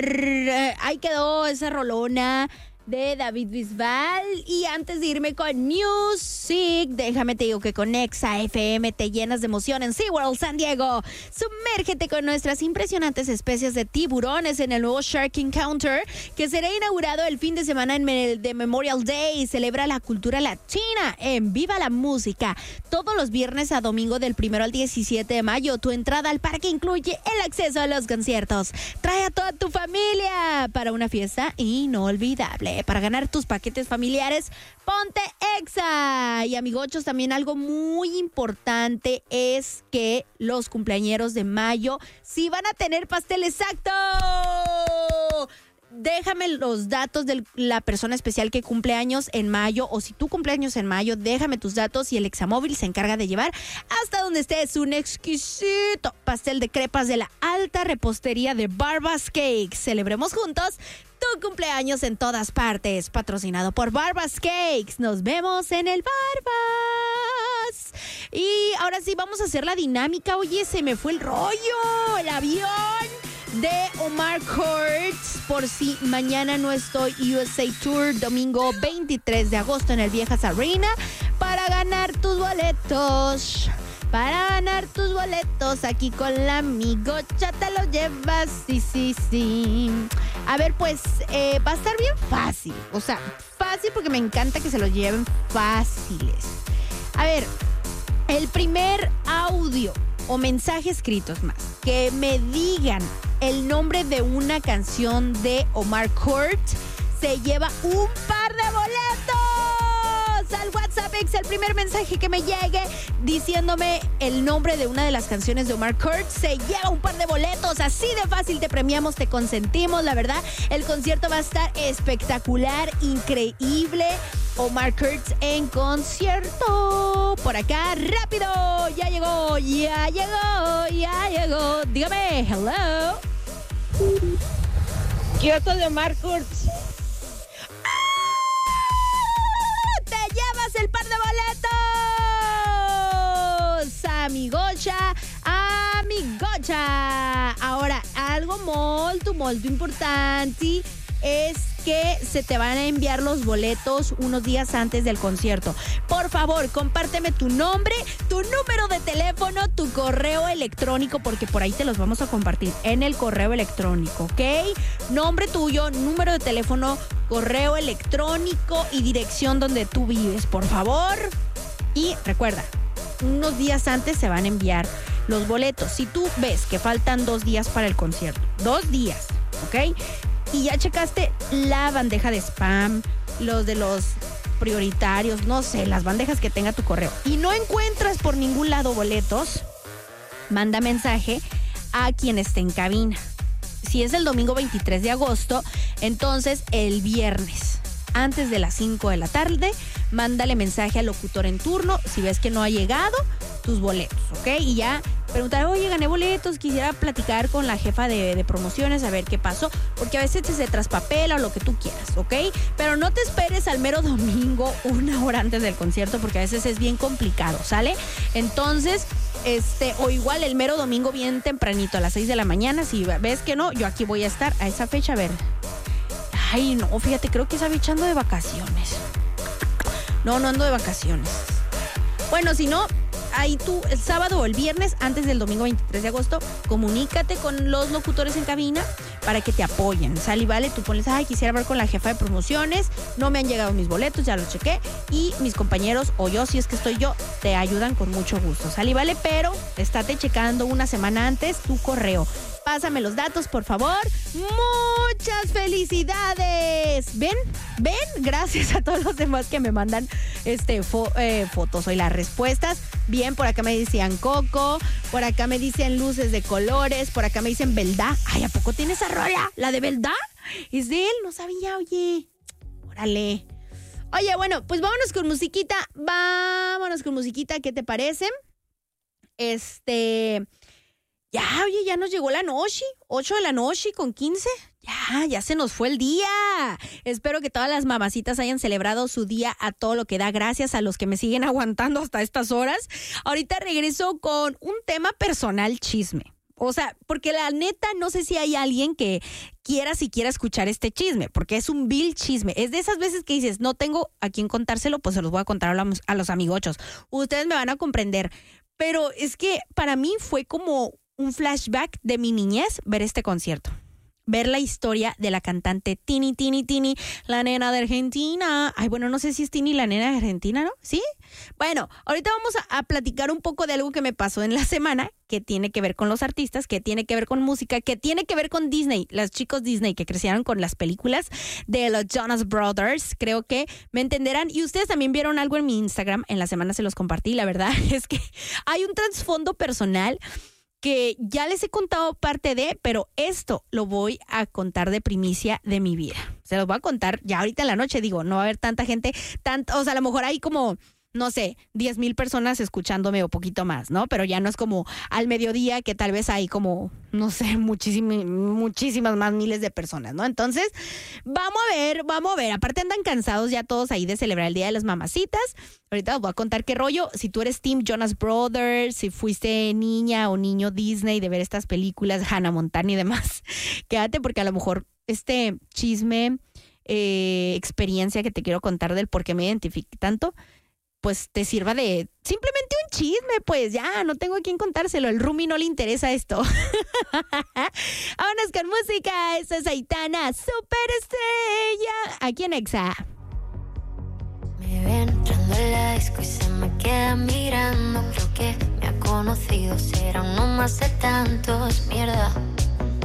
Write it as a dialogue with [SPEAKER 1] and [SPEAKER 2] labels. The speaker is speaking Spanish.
[SPEAKER 1] Ahí quedó esa rolona de David Bisbal. Y antes de irme con Music, déjame te digo que con Exa FM te llenas de emoción en SeaWorld San Diego. Sumérgete con nuestras impresionantes especies de tiburones en el nuevo Shark Encounter, que será inaugurado el fin de semana de Memorial Day. Celebra la cultura latina en Viva la Música. Todos los viernes a domingo del 1 al 17 de mayo. Tu entrada al parque incluye el acceso a los conciertos. Trae a toda tu familia para una fiesta inolvidable. Para ganar tus paquetes familiares, ponte Exa. Y amigochos, también algo muy importante es que los cumpleañeros de mayo sí van a tener pastel exacto. Déjame los datos de la persona especial que cumple años en mayo, o si tú cumpleaños en mayo, déjame tus datos y el Examóvil se encarga de llevar hasta donde estés un exquisito pastel de crepas de la alta repostería de Barbas Cakes. Celebremos juntos tu cumpleaños en todas partes. Patrocinado por Barbas Cakes. Nos vemos en el Barbas. Y ahora sí, vamos a hacer la dinámica. Oye, se me fue el rollo, el avión de Omar Courtz. Por si mañana no estoy, USA Tour, domingo 23 de agosto en el Viejas Arena. Para ganar tus boletos. Para ganar tus boletos aquí con la amigocha te los llevas, sí. A ver, pues va a estar bien fácil. O sea, fácil porque me encanta que se los lleven fáciles. A ver, el primer audio o mensaje escritos más que me digan el nombre de una canción de Omar Courtz se lleva un par de boletos al WhatsApp X. El primer mensaje que me llegue diciéndome el nombre de una de las canciones de Omar Courtz se lleva un par de boletos. Así de fácil, te premiamos, te consentimos. La verdad, el concierto va a estar espectacular, increíble. Omar Courtz en concierto. Por acá, rápido. Ya llegó. Dígame, hello.
[SPEAKER 2] Kioto de Omar Courtz.
[SPEAKER 1] ¡Te llevas el par de boletos! Amigocha. Ahora, algo molto importante es que se te van a enviar los boletos unos días antes del concierto. Por favor, compárteme tu nombre, tu número de teléfono, tu correo electrónico, porque por ahí te los vamos a compartir en el correo electrónico, ¿ok? Nombre tuyo, número de teléfono, correo electrónico y dirección donde tú vives, por favor. Y recuerda, unos días antes se van a enviar los boletos. Si tú ves que faltan 2 días para el concierto, 2 días, ¿ok? Y ya checaste la bandeja de spam, los de los prioritarios, no sé, las bandejas que tenga tu correo, y no encuentras por ningún lado boletos, manda mensaje a quien esté en cabina. Si es el domingo 23 de agosto, entonces el viernes, antes de las 5 de la tarde, mándale mensaje al locutor en turno si ves que no ha llegado tus boletos, ¿ok? Y ya preguntar, oye, gané boletos, quisiera platicar con la jefa de promociones a ver qué pasó, porque a veces se traspapela o lo que tú quieras, ¿ok? Pero no te esperes al mero domingo 1 hora antes del concierto, porque a veces es bien complicado, ¿sale? Entonces, o igual el mero domingo bien tempranito, a las 6 de la mañana, si ves que no, yo aquí voy a estar a esa fecha, a ver. Ay, no, fíjate, creo que estaba echando de vacaciones. No ando de vacaciones. Bueno, si no, ahí tú el sábado o el viernes antes del domingo 23 de agosto, comunícate con los locutores en cabina para que te apoyen. Sale y vale, tú pones, quisiera hablar con la jefa de promociones, no me han llegado mis boletos, ya los chequé, y mis compañeros o yo, si es que estoy yo, te ayudan con mucho gusto. Sale y vale, pero estate checando una semana antes tu correo. Pásame los datos, por favor. ¡Muchas felicidades! ¿Ven? Gracias a todos los demás que me mandan fotos y las respuestas. Bien, por acá me decían Coco, por acá me dicen luces de colores, por acá me dicen Belda. Ay, ¿a poco tiene esa rola? ¿La de Belda? ¿Es de él? No sabía, oye. Órale. Oye, bueno, pues vámonos con musiquita. ¿Qué te parece? Ya nos llegó la noche, 8 de la noche con 15. Ya se nos fue el día. Espero que todas las mamacitas hayan celebrado su día a todo lo que da. Gracias a los que me siguen aguantando hasta estas horas. Ahorita regreso con un tema personal chisme, O sea, porque la neta no sé si hay alguien que quiera escuchar este chisme, porque es un vil chisme. Es de esas veces que dices, no tengo a quién contárselo, pues se los voy a contar a los amigochos. Ustedes me van a comprender. Pero es que para mí fue como un flashback de mi niñez ver este concierto. Ver la historia de la cantante Tini, la nena de Argentina. Ay, bueno, no sé si es Tini la nena de Argentina, ¿no? ¿Sí? Bueno, ahorita vamos a platicar un poco de algo que me pasó en la semana, que tiene que ver con los artistas, que tiene que ver con música, que tiene que ver con Disney, los chicos Disney que crecieron con las películas de los Jonas Brothers. Creo que me entenderán. Y ustedes también vieron algo en mi Instagram, en la semana se los compartí. La verdad es que hay un trasfondo personal que ya les he contado parte de, pero esto lo voy a contar de primicia de mi vida. Se los voy a contar ya ahorita en la noche, digo, no va a haber tanta gente, o sea, a lo mejor hay como, no sé, 10,000 personas escuchándome o poquito más, ¿no? Pero ya no es como al mediodía que tal vez hay como, no sé, muchísimas más miles de personas, ¿no? Entonces, vamos a ver. Aparte andan cansados ya todos ahí de celebrar el Día de las Mamacitas. Ahorita os voy a contar qué rollo. Si tú eres Team Jonas Brothers, si fuiste niña o niño Disney de ver estas películas, Hannah Montana y demás, quédate porque a lo mejor este chisme, experiencia que te quiero contar del por qué me identifiqué tanto, pues te sirva de simplemente un chisme, pues ya, no tengo a quién contárselo. El Rumi no le interesa esto. Vámonos con música. Esa es Aitana, Superestrella, aquí en Exa.
[SPEAKER 3] Me ve entrando en la disco y se me queda mirando. Creo que me ha conocido, será uno más de tantos, mierda.